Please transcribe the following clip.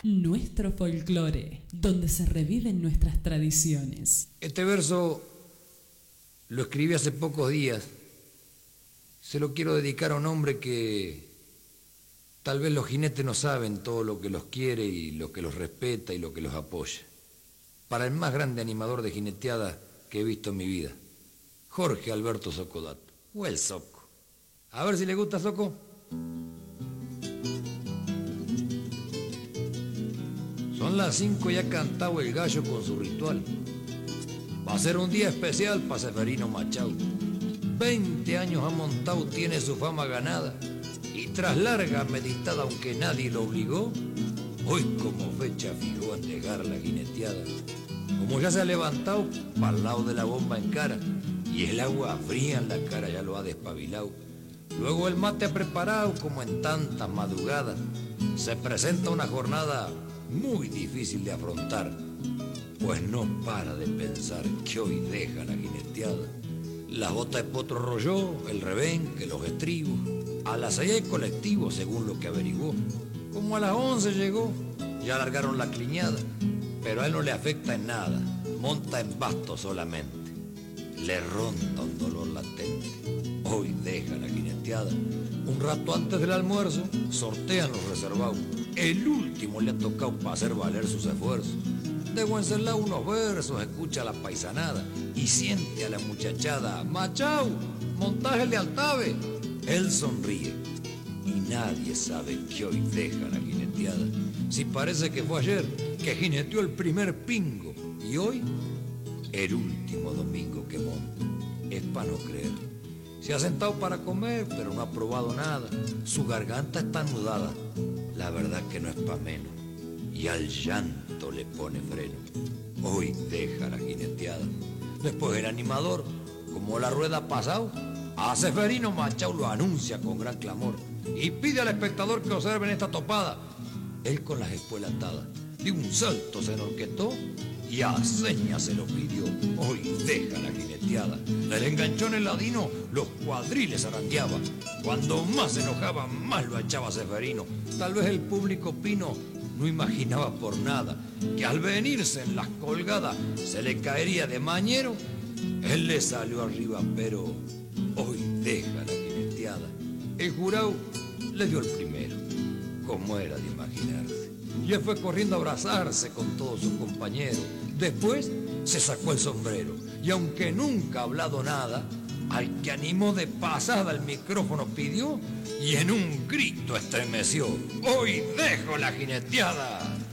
Nuestro folclore, donde se reviven nuestras tradiciones. Este verso lo escribí hace pocos días. Se lo quiero dedicar a un hombre que tal vez los jinetes no saben todo lo que los quiere y lo que los respeta y lo que los apoya. Para el más grande animador de jineteada que he visto en mi vida, Jorge Alberto Socodato, o el Soco. A ver si le gusta, Soco. Son las 5 y ha cantado el gallo con su ritual. Va a ser un día especial para Seferino Machado. 20 años ha montado, tiene su fama ganada. Y tras larga meditada, aunque nadie lo obligó, hoy como fecha fijó en dejar la jineteada. Como ya se ha levantado, para el lado de la bomba en cara, y el agua fría en la cara ya lo ha despabilado. Luego el mate ha preparado, como en tantas madrugadas. Se presenta una jornada muy difícil de afrontar, pues no para de pensar que hoy deja la jineteada. La bota de potro rolló, el rebenque, los estribos. A las 6 hay colectivo, según lo que averiguó. Como a las 11 llegó, ya largaron la cliñada, pero a él no le afecta en nada, monta en basto solamente. Le ronda un dolor latente, hoy deja la jineteada. Un rato antes del almuerzo, sortean los reservados. El último le ha tocado para hacer valer sus esfuerzos. De Wenceslao unos versos, escucha la paisanada y siente a la muchachada: Machao, montaje de Altave. Él sonríe y nadie sabe que hoy deja la jineteada. Si parece que fue ayer que jineteó el primer pingo y hoy el último domingo que monta. Es para no creer. Se ha sentado para comer, pero no ha probado nada. Su garganta está anudada. La verdad que no es pa' menos. Y al llanto le pone freno. Hoy deja la jineteada. Después el animador, como la rueda ha pasado, a Seferino Machado lo anuncia con gran clamor y pide al espectador que observen esta topada. Él con las espuelas atadas, de un salto se enorquetó y a señas se lo pidió. Hoy deja la jineteada. Del enganchón el ladino los cuadriles arandeaba. Cuando más se enojaba, más lo echaba Seferino. Tal vez el público pino no imaginaba por nada que al venirse en las colgadas se le caería de mañero. Él le salió arriba, pero hoy deja la jineteada. El jurado le dio el primero, como era de imaginarse. Y él fue corriendo a abrazarse con todos sus compañeros. Después se sacó el sombrero y aunque nunca ha hablado nada, al que animó de pasada el micrófono pidió y en un grito estremeció: hoy dejo la jineteada.